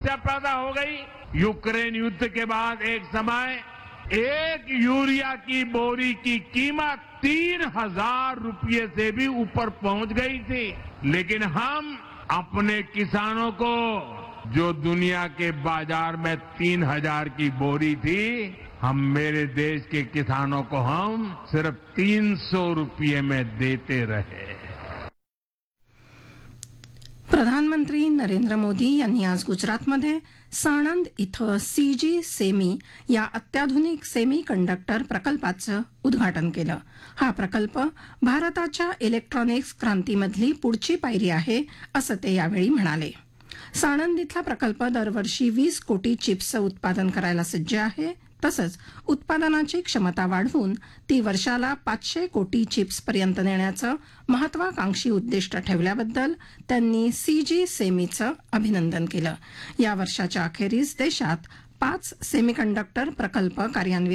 समस्या पैदा हो गई। यूक्रेन युद्ध के बाद एक समय एक यूरिया की बोरी की कीमत 3,000 रुपये से भी ऊपर पहुंच गई थी, लेकिन हम अपने किसानों को जो दुनिया के बाजार में 3,000 की बोरी थी, हम मेरे देश के किसानों को हम सिर्फ 300 रुपये में देते रहे। प्रधानमंत्री नरेंद्र मोदी यांनी आज गुजरातमध्ये साणंद इथं सीजी सेमी या अत्याधुनिक सेमी कंडक्टर प्रकल्पाचं उद्घाटन केलं। हा प्रकल्प भारताच्या इलेक्ट्रॉनिक्स क्रांतीमधली पुढची पायरी आहे असं ते यावेळी म्हणाले। साणंद इथला प्रकल्प दरवर्षी 20 कोटी चिप्सचं उत्पादन करायला सज्ज आहे। तसंच उत्पादनाची क्षमता वाढवून ती वर्षाला 500 कोटी चिप्स पर्यंत नेण्याचं महत्वाकांक्षी उद्दिष्ट ठेवल्याबद्दल त्यांनी सीजी सेमीचं अभिनंदन केलं। या वर्षाच्या अखेरीस देशात 5 सेमीकंडक्टर प्रकल्प कार्यान्वित